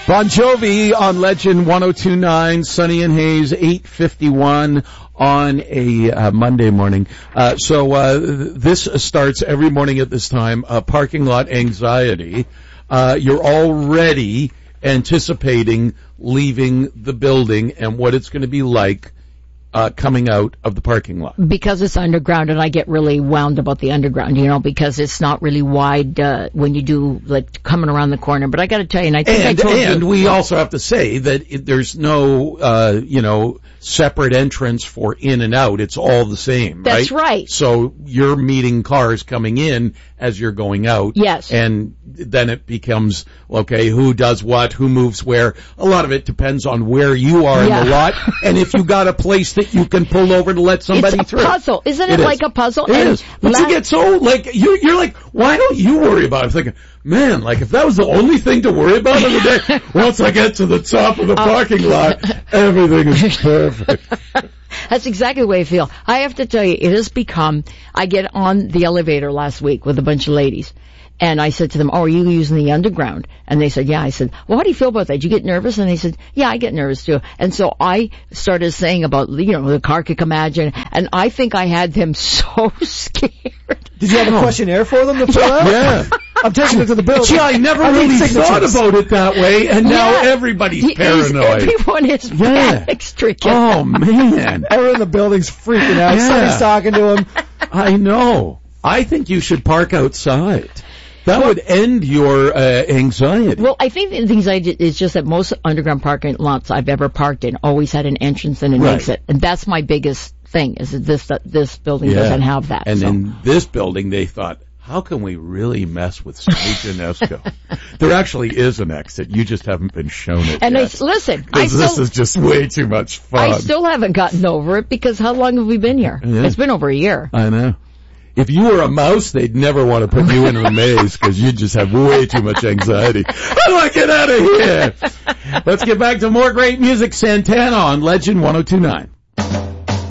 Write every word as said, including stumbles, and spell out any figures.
Bon Jovi on Legend one oh two point nine, Sunny and Hayes, eight fifty-one on a uh, Monday morning. Uh, so uh, this starts every morning at this time, uh, parking lot anxiety. Uh, you're already anticipating leaving the building and what it's going to be like Uh, coming out of the parking lot. Because it's underground, and I get really wound about the underground, you know, because it's not really wide uh, when you do, like, coming around the corner. But I got to tell you, and I think and, I told and you... And we also have to say that it, there's no, uh, you know, separate entrance for in and out. It's all the same, right? That's right. So you're meeting cars coming in as you're going out. Yes. And then it becomes, okay, who does what, who moves where. A lot of it depends on where you are yeah. in the lot, and if you got a place that you can pull over to let somebody it's a through. puzzle. Isn't it, it like is. a puzzle? It and is. But la- you get so, like, you, you're like, why don't you worry about it? I'm thinking, man, like, if that was the only thing to worry about in the day, once I get to the top of the parking lot, everything is perfect. That's exactly the way I feel. I have to tell you, it has become, I get on the elevator last week with a bunch of ladies, and I said to them, oh, are you using the underground? And they said, yeah. I said, well, how do you feel about that? Did you get nervous? And they said, yeah, I get nervous too. And so I started saying about, you know, the car could come at you, and I think I had them so scared. Did you have a questionnaire for them to fill out? Yeah. I'm taking it to the building. Gee, I never I really signatures. thought about it that way, and now Yeah. everybody's He is- paranoid. Everyone is Yeah. panic-stricken. Oh, man. Everyone in the building's freaking out. Yeah. Somebody's talking to him. I know. I think you should park outside. That would end your uh, anxiety. Well, I think the anxiety is just that most underground parking lots I've ever parked in always had an entrance and an Right. exit, and that's my biggest thing. Is that this that this building Yeah. doesn't have that? And so. in this building, they thought, how can we really mess with Sonny Janesco? There actually is an exit. You just haven't been shown it and yet. I, listen, I Because this still, is just way too much fun. I still haven't gotten over it because how long have we been here? Yeah. It's been over a year. I know. If you were a mouse, they'd never want to put you in a maze because you just have way too much anxiety. How do I get out of here? Let's get back to more great music. Santana on Legend one oh two point nine.